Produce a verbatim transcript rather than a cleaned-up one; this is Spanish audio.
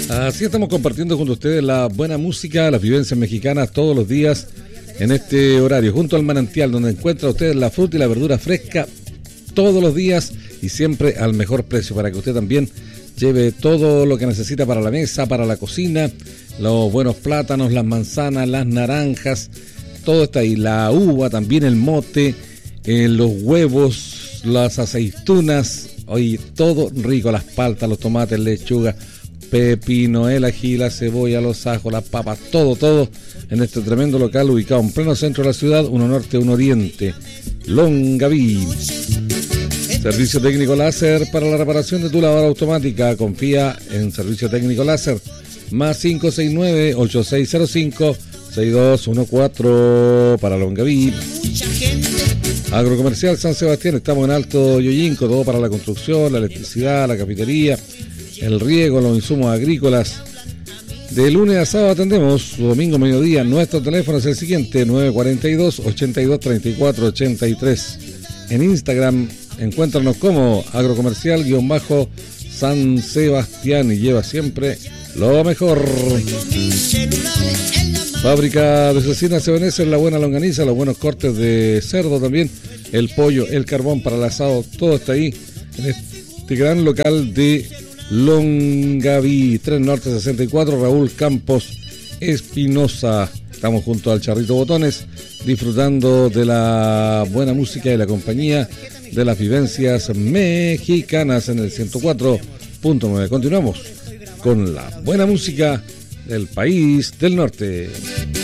Así estamos compartiendo junto a ustedes la buena música, las vivencias mexicanas todos los días en este horario, junto al manantial, donde encuentra usted la fruta y la verdura fresca todos los días y siempre al mejor precio, para que usted también lleve todo lo que necesita para la mesa, para la cocina, los buenos plátanos, las manzanas, las naranjas, todo está ahí, la uva, también el mote, eh, los huevos, las aceitunas, oye, todo rico, las paltas, los tomates, lechuga, pepino, el ají, la cebolla, los ajos, las papas, todo, todo en este tremendo local ubicado en pleno centro de la ciudad, uno norte, uno oriente, Longaví. Servicio técnico láser para la reparación de tu lavadora automática. Confía en Servicio técnico láser. Más cinco seis nueve, ocho seis cero cinco, seis dos uno cuatro para Longaví. Agrocomercial San Sebastián, estamos en Alto Yoyinco, todo para la construcción, la electricidad, la cafetería, el riego, los insumos agrícolas. De lunes a sábado atendemos, domingo mediodía. Nuestro teléfono es el siguiente: nueve cuatro dos, ocho dos tres cuatro, ocho tres. En Instagram encuéntranos como agrocomercial-San Sebastián y lleva siempre lo mejor. Fábrica de cecinas Ebenezer, la buena longaniza, los buenos cortes de cerdo también, el pollo, el carbón para el asado, todo está ahí en este gran local de Longaví, tres Norte sesenta y cuatro, Raúl Campos Espinosa. Estamos junto al Charrito Botones, disfrutando de la buena música y la compañía de las vivencias mexicanas en el ciento cuatro punto nueve. Continuamos con la buena música del país del norte.